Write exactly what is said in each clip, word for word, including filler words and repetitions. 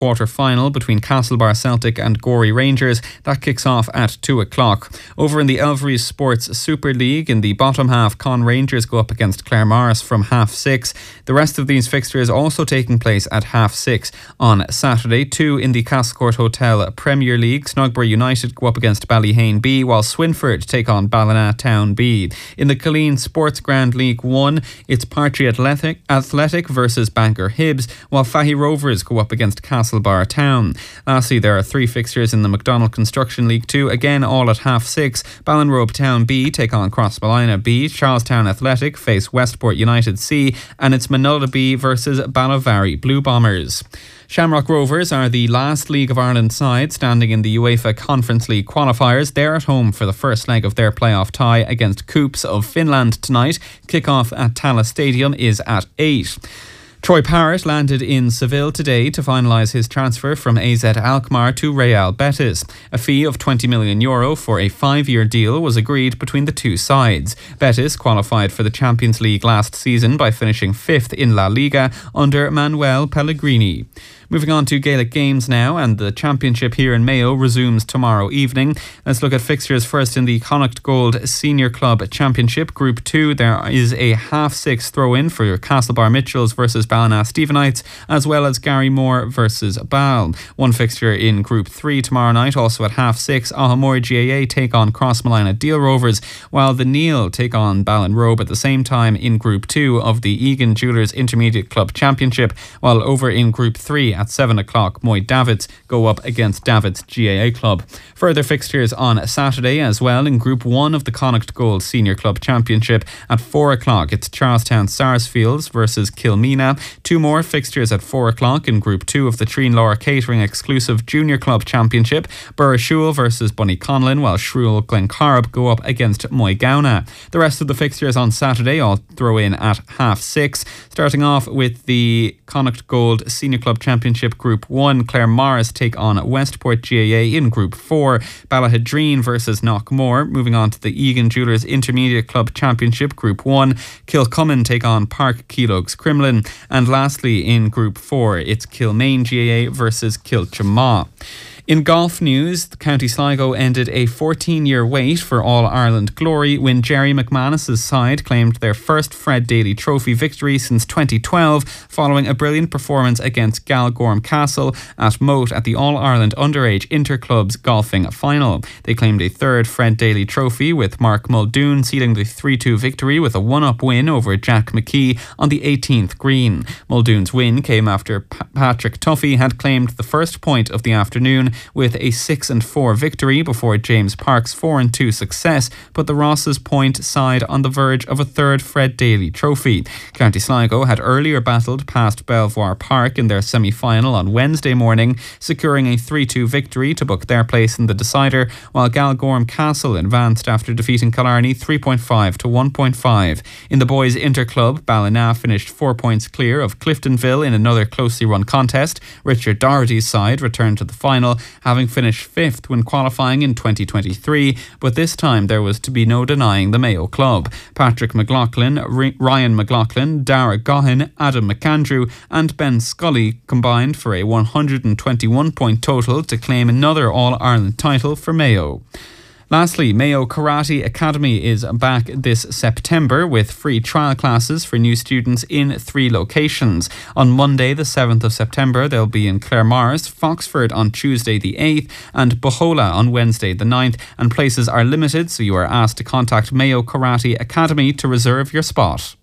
quarter-final between Castlebar Celtic and Gorey Rangers. That kicks off at two o'clock. Over in the Elveries Sports Super League, in the bottom half, Con Rangers go up against Claremorris from half six. The rest of these fixtures also taking place at half six on Saturday. Two in the Castlecourt Hotel Premier League. Snugbury United go up against Ballyhane B, while Swinford take on Ballina Town B. In the Killeen Sports Grand League one, it's Partry Athletic, Athletic versus Bangor Hibs, while Fahy Rovers go up against Castlebar Town. Lastly, there are three fixtures in the McDonald Construction League two, again all at half six. Ballinrobe Town B take on Crossmolina B, Charlestown Athletic face Westport United C, and it's Manola B versus Ballavary Blue Bombers. Shamrock Rovers are the last League of Ireland side standing in the UEFA Conference League qualifiers. They're at home for the first leg of their playoff tie against Coops of Finland tonight. Kick-off at Tallaght Stadium is at eight. Troy Parrott landed in Seville today to finalise his transfer from A Z Alkmaar to Real Betis. A fee of twenty million euro for a five-year deal was agreed between the two sides. Betis qualified for the Champions League last season by finishing fifth in La Liga under Manuel Pellegrini. Moving on to Gaelic games now, and the championship here in Mayo resumes tomorrow evening. Let's look at fixtures first in the Connacht Gold Senior Club Championship Group two. There is a half six throw-in for your Castlebar Mitchells versus Ballina Stephenites, as well as Gary Moore versus Ball. One fixture in Group three tomorrow night, also at half six. Ahamori G A A take on Crossmolina Deal Rovers, while the Neil take on Ballinrobe at the same time in Group two of the Egan Jewellers Intermediate Club Championship, while over in Group three at seven o'clock, Moy Davids go up against Davids G A A Club. Further fixtures on Saturday as well in Group one of the Connacht Gold Senior Club Championship. At four o'clock, it's Charlestown Sarsfields versus Kilmina. Two more fixtures at four o'clock in Group two of the Treen Laura Catering Exclusive Junior Club Championship. Burrishoole versus Bunny Conlon, while Shrewell Glencarb go up against Moygauna. The rest of the fixtures on Saturday I'll throw in at half six. Starting off with the Connacht Gold Senior Club Championship Group one, Claremorris take on Westport G A A in Group four. Ballahadreen versus Knockmore. Moving on to the Egan Jewellers Intermediate Club Championship Group one, Kilcummin take on Park Keelogs Crumlin. And lastly in Group four, it's Kilmaine G A A versus Kilchamaw. In golf news, County Sligo ended a fourteen-year wait for All-Ireland glory when Jerry McManus's side claimed their first Fred Daly Trophy victory since twenty twelve following a brilliant performance against Galgorm Castle at Moat at the All-Ireland Underage Interclubs golfing final. They claimed a third Fred Daly Trophy with Mark Muldoon sealing the three two victory with a one-up win over Jack McKee on the eighteenth green. Muldoon's win came after P- Patrick Tuffy had claimed the first point of the afternoon with a six and four victory before James Park's four and two success put the Rosses Point side on the verge of a third Fred Daly Trophy. County Sligo had earlier battled past Belvoir Park in their semi-final on Wednesday morning, securing a three two victory to book their place in the decider, while Galgorm Castle advanced after defeating Killarney three point five to one point five. In the boys' interclub, Ballina finished four points clear of Cliftonville in another closely run contest. Richard Doherty's side returned to the final, having finished fifth when qualifying in twenty twenty-three, but this time there was to be no denying the Mayo club. Patrick McLaughlin, R- Ryan McLaughlin, Dara Gohan, Adam McAndrew and Ben Scully combined for a one hundred twenty-one point total to claim another All-Ireland title for Mayo. Lastly, Mayo Karate Academy is back this September with free trial classes for new students in three locations. On Monday, the seventh of September, they'll be in Claremorris, Foxford on Tuesday the eighth, and Bohola on Wednesday the ninth, and places are limited, so you are asked to contact Mayo Karate Academy to reserve your spot.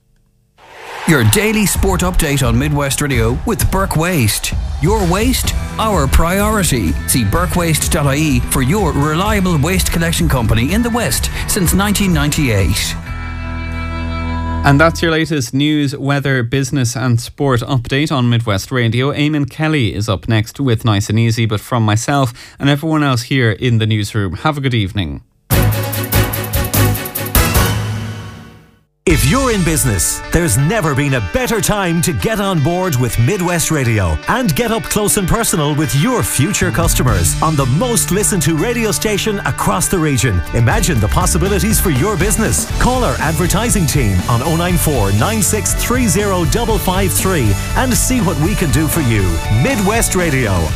Your daily sport update on Midwest Radio with Burke Waste. Your waste, our priority. See burke waste dot I E for your reliable waste collection company in the West since nineteen ninety-eight. And that's your latest news, weather, business and sport update on Midwest Radio. Eamon Kelly is up next with Nice and Easy, but from myself and everyone else here in the newsroom, have a good evening. If you're in business, there's never been a better time to get on board with Midwest Radio and get up close and personal with your future customers on the most listened to radio station across the region. Imagine the possibilities for your business. Call our advertising team on oh nine four, nine six three oh, five five three and see what we can do for you. Midwest Radio.